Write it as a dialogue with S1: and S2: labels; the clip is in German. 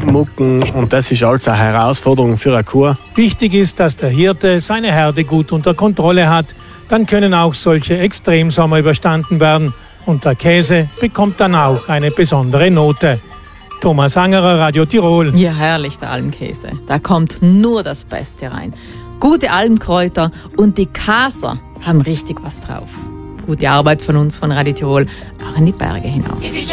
S1: mucken und das ist alles eine Herausforderung für eine Kuh.
S2: Wichtig ist, dass der Hirte seine Herde gut unter Kontrolle hat. Dann können auch solche Extremsommer überstanden werden und der Käse bekommt dann auch eine besondere Note. Thomas Angerer, Radio Tirol.
S3: Ja, herrlich, der Almkäse. Da kommt nur das Beste rein. Gute Almkräuter und die Kaser haben richtig was drauf. Gute Arbeit von uns von Radio Tirol, auch in die Berge hinauf.